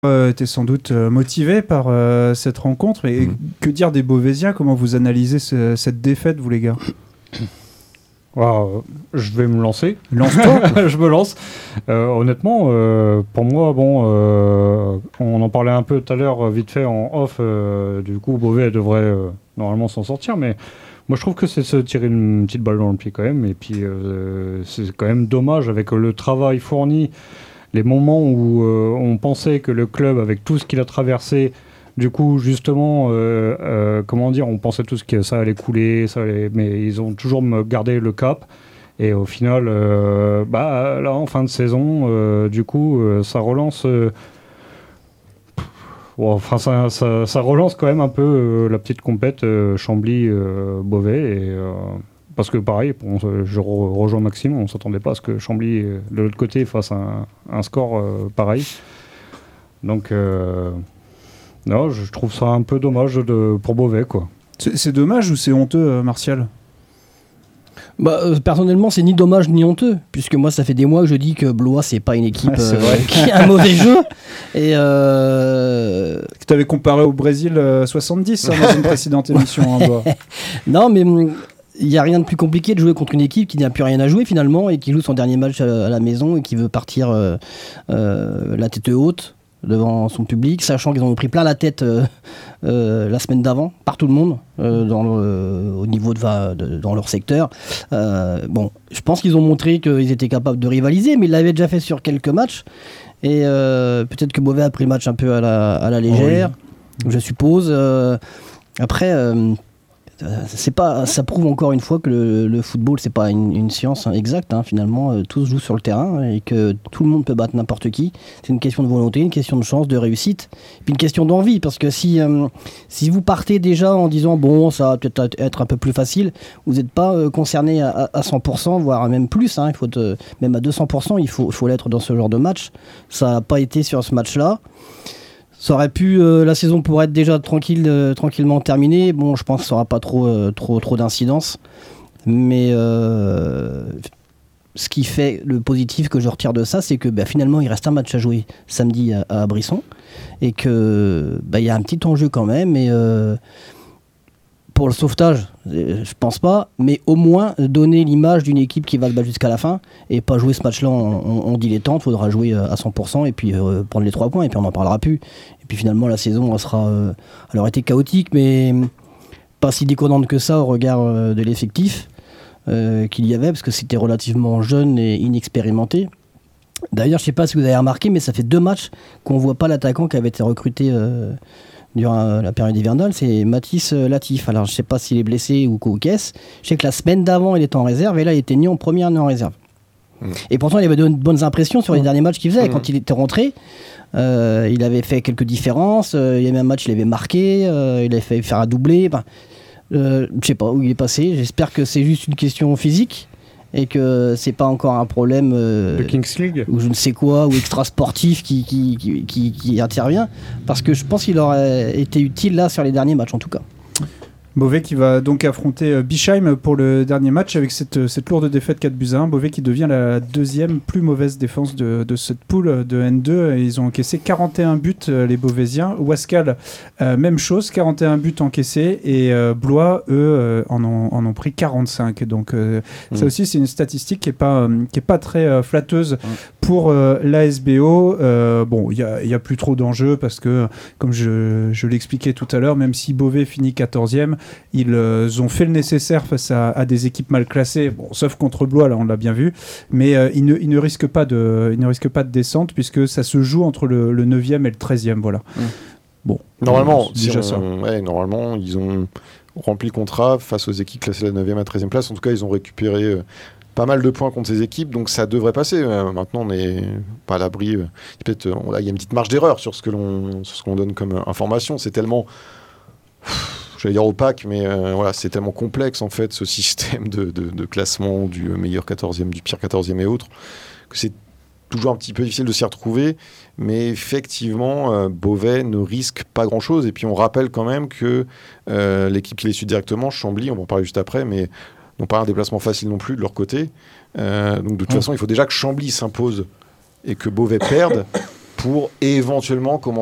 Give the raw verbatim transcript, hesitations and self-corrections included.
euh, était sans doute euh, motivé par euh, cette rencontre. Mais mmh. que dire des Beauvaisiens? Comment vous analysez ce, cette défaite, vous les gars? Wow, je vais me lancer. Lance-toi. Je me lance. Euh, honnêtement, euh, pour moi, bon, euh, on en parlait un peu tout à l'heure, vite fait en off. Euh, du coup, Beauvais devrait euh, normalement s'en sortir, mais moi, je trouve que c'est se tirer une petite balle dans le pied quand même. Et puis, euh, c'est quand même dommage avec le travail fourni, les moments où euh, on pensait que le club, avec tout ce qu'il a traversé, du coup, justement, euh, euh, comment dire, on pensait tous que ça allait couler, ça allait, mais ils ont toujours gardé le cap. Et au final, euh, bah, là, en fin de saison, euh, du coup, euh, ça relance. Euh, bon, enfin, ça, ça, ça relance quand même un peu euh, la petite compète euh, Chambly-Beauvais. Et, euh, parce que pareil, bon, je re- rejoins Maxime, on ne s'attendait pas à ce que Chambly, euh, de l'autre côté, fasse un, un score euh, pareil. Donc. Euh, Non, je trouve ça un peu dommage de, pour Beauvais, quoi. C'est, c'est dommage ou c'est honteux, euh, Martial? Bah, euh, personnellement, c'est ni dommage ni honteux, puisque moi, ça fait des mois que je dis que Blois, c'est pas une équipe ouais, c'est euh, qui a un mauvais jeu. Et euh... Tu t'avais comparé au Brésil euh, soixante-dix hein, dans une précédente émission. Hein, Blois. Non, mais il n'y a rien de plus compliqué de jouer contre une équipe qui n'a plus rien à jouer finalement et qui joue son dernier match à, à la maison et qui veut partir euh, euh, la tête haute devant son public, sachant qu'ils ont pris plein la tête euh, euh, la semaine d'avant, par tout le monde, euh, dans le, euh, au niveau de, de dans leur secteur. Euh, bon, je pense qu'ils ont montré qu'ils étaient capables de rivaliser, mais ils l'avaient déjà fait sur quelques matchs. Et euh, peut-être que Beauvais a pris le match un peu à la, à la légère, oh oui. je suppose. Euh, après... Euh, c'est pas, ça prouve encore une fois que le, le football c'est pas une, une science hein, exacte hein, finalement euh, tout se joue sur le terrain et que tout le monde peut battre n'importe qui. C'est une question de volonté, une question de chance, de réussite, puis une question d'envie parce que si euh, si vous partez déjà en disant bon ça va peut-être être un peu plus facile, vous n'êtes pas euh, concerné à, à cent pour cent voire même plus. Hein, il faut te, même à deux cents pour cent il faut faut l'être dans ce genre de match. Ça n'a pas été sur ce match-là. Ça aurait pu, euh, la saison pourrait être déjà tranquille, euh, tranquillement terminée. Bon, je pense que ça n'aura pas trop, euh, trop, trop d'incidence. Mais euh, ce qui fait le positif que je retire de ça, c'est que bah, finalement, il reste un match à jouer samedi à, à Brisson. Et qu'il bah, y a un petit enjeu quand même. Et, euh, pour le sauvetage, je pense pas, mais au moins donner l'image d'une équipe qui va le battre jusqu'à la fin et pas jouer ce match-là en, en, en dilettante. Il faudra jouer à cent pour cent et puis euh, prendre les trois points et puis on n'en parlera plus. Et puis finalement, la saison elle sera, euh, elle aurait été chaotique, mais pas si déconnante que ça au regard euh, de l'effectif euh, qu'il y avait, parce que c'était relativement jeune et inexpérimenté. D'ailleurs, je ne sais pas si vous avez remarqué, mais ça fait deux matchs qu'on ne voit pas l'attaquant qui avait été recruté euh, durant la période hivernale, c'est Mathis Latif. Alors je ne sais pas s'il est blessé ou qu'est-ce. Je sais que la semaine d'avant il était en réserve et là il était ni en première ni en réserve. Mmh. Et pourtant il avait donné de bonnes impressions sur les mmh. derniers matchs qu'il faisait. Mmh. Quand il était rentré, euh, il avait fait quelques différences. Euh, il y avait un match il avait marqué, euh, il avait fait faire un doublé. Ben, euh, je ne sais pas où il est passé. J'espère que c'est juste une question physique et que c'est pas encore un problème euh, de Kings League ou je ne sais quoi ou extra sportif qui, qui, qui, qui, qui intervient, parce que je pense qu'il aurait été utile là sur les derniers matchs en tout cas. Beauvais qui va donc affronter Bischheim pour le dernier match avec cette, cette lourde défaite quatre buts à un. Beauvais qui devient la deuxième plus mauvaise défense de, de cette poule de N deux. Et ils ont encaissé quarante et un buts, les Beauvaisiens. Wascal, euh, même chose, quarante et un buts encaissés. Et euh, Blois, eux, euh, en, ont, en ont pris quarante-cinq. Donc euh, mmh. ça aussi, c'est une statistique qui n'est pas, euh, qui est pas très euh, flatteuse mmh. pour euh, l'A S B O. Euh, bon, il n'y a, y a plus trop d'enjeux parce que, comme je, je l'expliquais tout à l'heure, même si Beauvais finit quatorzième, ils euh, ont fait le nécessaire face à, à des équipes mal classées, bon, sauf contre Blois, là on l'a bien vu, mais euh, ils, ne, ils, ne risquent pas de, ils ne risquent pas de descente puisque ça se joue entre le, le neuvième et le treizième. Voilà. Mmh. Bon, normalement, c'est déjà si ça. On, ouais, normalement, ils ont rempli le contrat face aux équipes classées la neuvième à treizième place. En tout cas, ils ont récupéré euh, pas mal de points contre ces équipes, donc ça devrait passer. Euh, maintenant, on n'est pas à l'abri. Euh, peut-être, euh, on, là, il y a une petite marge d'erreur sur ce que l'on, sur ce qu'on donne comme euh, information. C'est tellement... j'allais dire opaque, mais euh, voilà, c'est tellement complexe en fait ce système de, de, de classement du meilleur quatorzième, du pire quatorzième et autres, que c'est toujours un petit peu difficile de s'y retrouver, mais effectivement, euh, Beauvais ne risque pas grand-chose, et puis on rappelle quand même que euh, l'équipe qui les suit directement, Chambly, on va en parler juste après, mais n'ont pas un déplacement facile non plus de leur côté, euh, donc de toute mmh. façon, il faut déjà que Chambly s'impose et que Beauvais perde pour éventuellement commencer